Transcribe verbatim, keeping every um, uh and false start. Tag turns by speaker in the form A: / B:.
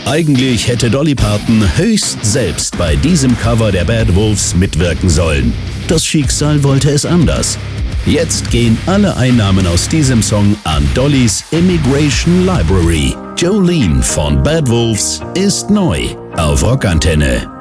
A: Eigentlich hätte Dolly Parton höchst selbst bei diesem Cover der Bad Wolves mitwirken sollen. Das Schicksal wollte es anders. Jetzt gehen alle Einnahmen aus diesem Song an Dollys Immigration Library. Jolene von Bad Wolves ist neu auf Rockantenne.